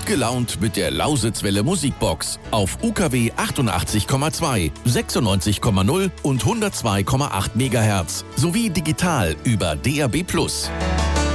gelaunt mit der Lausitzwelle Musikbox auf UKW 88,2, 96,0 und 102,8 MHz sowie digital über DAB+.